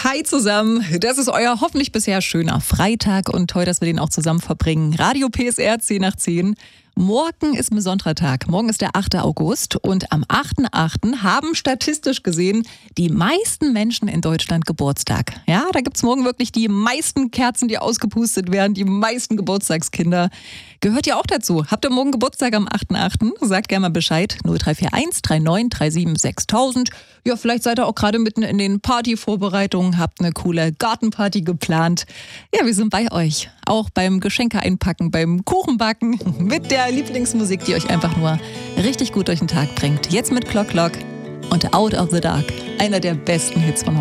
Hi zusammen, das ist euer hoffentlich bisher schöner Freitag und toll, dass wir den auch zusammen verbringen. Radio PSR 10 nach 10. Morgen ist ein besonderer Tag. Morgen ist der 8. August und am 8.8. haben statistisch gesehen die meisten Menschen in Deutschland Geburtstag. Ja, da gibt's morgen wirklich die meisten Kerzen, die ausgepustet werden, die meisten Geburtstagskinder. Gehört ihr auch dazu? Habt ihr morgen Geburtstag am 8.8.? Sagt gerne mal Bescheid. 0341 39 37 6000. Ja, vielleicht seid ihr auch gerade mitten in den Partyvorbereitungen, habt eine coole Gartenparty geplant. Ja, wir sind bei euch. Auch beim Geschenke einpacken, beim Kuchenbacken, mit der Lieblingsmusik, die euch einfach nur richtig gut durch den Tag bringt. Jetzt mit Clock Clock und Out of the Dark. Einer der besten Hits von heute.